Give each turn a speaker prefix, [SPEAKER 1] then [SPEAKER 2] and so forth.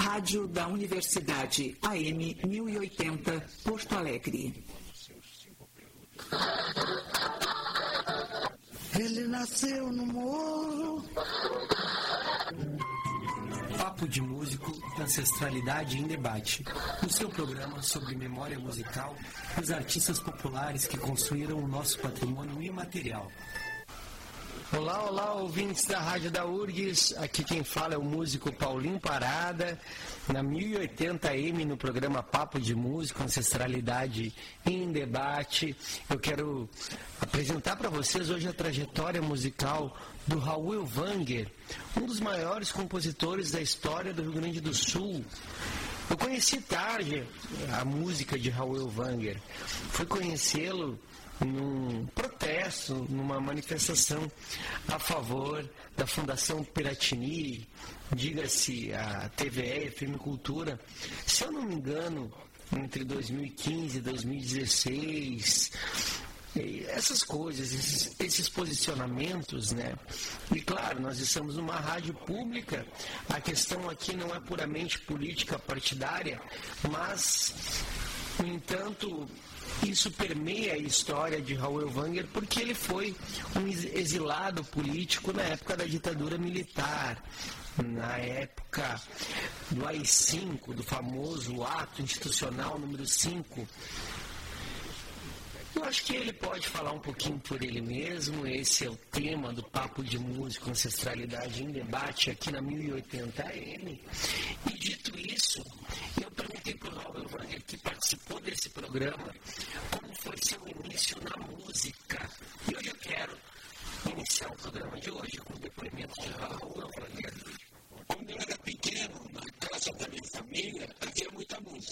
[SPEAKER 1] Rádio da Universidade, AM 1080, Porto Alegre.
[SPEAKER 2] Ele nasceu no morro.
[SPEAKER 3] Papo de Músico, Ancestralidade em Debate. O seu programa sobre memória musical dos artistas populares que construíram o nosso patrimônio imaterial.
[SPEAKER 4] Olá, olá, ouvintes da Rádio da URGS. Aqui quem fala é o músico Paulinho Parada, na 1080M, no programa Papo de Música, Ancestralidade em Debate. Eu quero apresentar para vocês hoje a trajetória musical do Raul Wanger, um dos maiores compositores da história do Rio Grande do Sul. Eu conheci tarde a música de Raul Wanger. Fui conhecê-lo num protesto, numa manifestação a favor da Fundação Piratini, diga-se a TVE, FM Cultura. Se eu não me engano, entre 2015 e 2016, essas coisas, esses posicionamentos, né? E claro, nós estamos numa rádio pública, a questão aqui não é puramente política partidária, mas, no entanto, isso permeia a história de Raul Wanger porque ele foi um exilado político na época da ditadura militar, na época do AI-5, do famoso ato institucional número 5. Eu acho que ele pode falar um pouquinho por ele mesmo. Esse é o tema do Papo de Música, Ancestralidade em Debate, aqui na 1080M. E dito isso, eu perguntei para o Raul Wanger, que participou desse programa, como foi seu início na música. E hoje eu quero iniciar o programa de hoje com o depoimento de Raul Wanger.
[SPEAKER 5] Quando eu era pequeno, na casa da minha família, havia muita música.